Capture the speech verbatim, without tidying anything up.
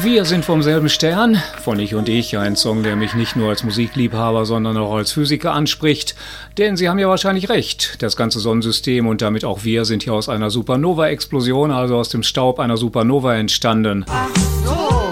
Wir sind vom selben Stern, von Ich und Ich, ein Song, der mich nicht nur als Musikliebhaber, sondern auch als Physiker anspricht. Denn Sie haben ja wahrscheinlich recht, das ganze Sonnensystem und damit auch wir sind hier aus einer Supernova-Explosion, also aus dem Staub einer Supernova entstanden. Ach.